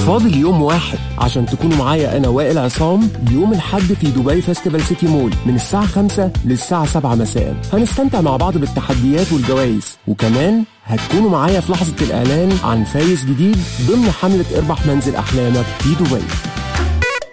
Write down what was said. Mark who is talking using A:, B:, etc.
A: فاضل يوم واحد عشان تكونوا معايا أنا وائل عصام يوم الحد في دبي فيستيفال سيتي مول من الساعة 5 للساعة 7 مساء. هنستمتع مع بعض بالتحديات والجوائز، وكمان هتكونوا معايا في لحظة الإعلان عن فايز جديد ضمن حملة اربح منزل أحلامك في دبي.